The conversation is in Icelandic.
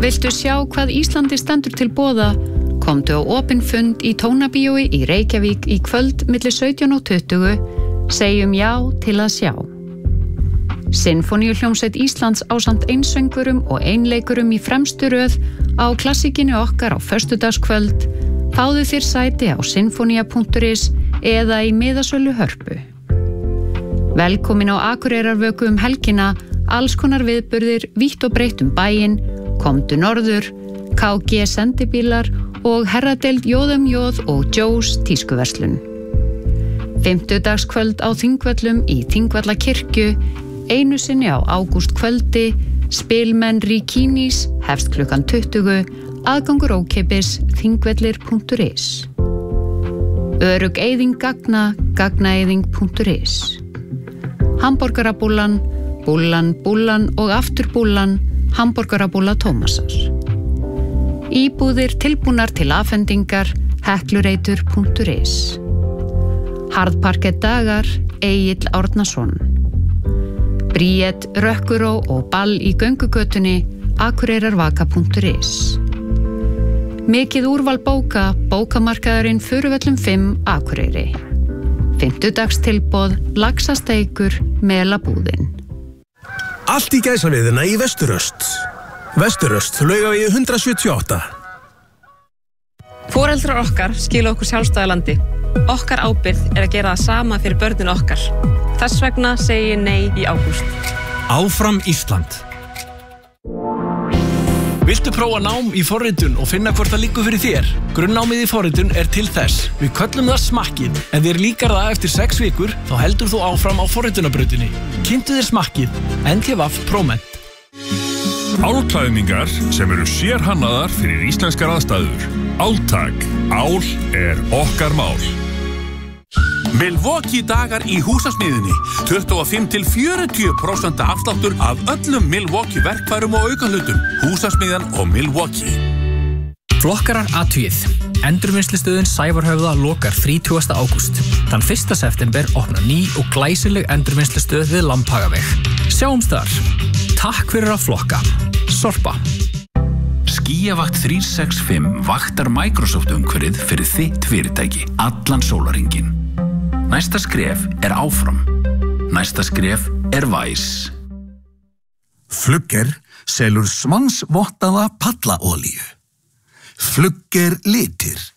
Viltu sjá hvað Íslandi stendur til boða? Komdu á opinn fund í Tónabíói í Reykjavík í kvöld milli 17 og 20. Segjum já til að sjá. Sinfóníuhljómsveit Íslands ásamt einsöngvurum og einleikurum í fremstu röð á klassíkinni okkar á föstudagskvöld. Fáðu þér sæti á sinfonia.is eða í miðasölu Hörpu. Velkomin á Akureyrarvöku helgina, alls konar viðburðir, vítt og breitt bæinn, komdu norður, KG sendibílar og herradeild Jóð og Joe's tískuverslun. Fimmtudagskvöld á Þingvöllum í Þingvallakirkju, einu sinni á ágústkvöldi, spilmenn Rikinis hefst klukkan 20, aðgangur ókeypis þingvellir.is. Örugg eyðing gagna, gagnaeyðing.is. Hamborgarabúllan, búllan og aftur búllan, hamborgarabúlla Tómasar. Íbúðir tilbúnar til afhendingar, heklureitur.is. Harðparkett dagar, Egill Árnason. Bríet, rökkuró og ball í göngugötunni, akureyrarvaka.is. Mikið úrval bóka, bókamarkaðurinn Furuvöllum 5, Akureyri. Fimmtudagstilboð, laxasteikur, melabúðin. Allt í gæsaviðina í Vesturöst. Vesturöst, Laugavegi 178. Foreldrar okkar skila okkur sjálfstæðu landi. Okkar ábyrgð að gera það sama fyrir börnin okkar. Þess vegna segi ég nei í ágúst. Áfram Ísland. Viltu prófa nám í forritun og finna hvort það liggur fyrir þér? Grunnnámið í forritun til þess. Við köllum það smakkið. Ef þér líkar það eftir 6 vikur, þá heldur þú áfram á forritunarbrautinni. Kynntu þér smakkið. NTVAF Próment. Álklæðningar sem eru sérhannaðar fyrir íslenskar aðstæður. Áltak. Ál okkar mál. Milwaukee dagar í húsasmiðinni. 25–40% afsláttur af öllum Milwaukee verkfærum og aukahlutum. Húsasmiðjan og Milwaukee. Flokkarar athugið. Endurvinnslustöðin Sævarhöfða lokar 30. ágúst. Þann 1. september opnar ný og glæsileg endurvinnslustöð við Lambhagaveg. Sjáumst þar. Takk fyrir að flokka. Sorpa. Skíavakt 365 vaktar Microsoft umhverfið fyrir þitt fyrirtæki allan sólarhringinn. Næsta skref áfram. Næsta skref Væs. Flugger selur svansvottaða pallaolíu. Flugger litir.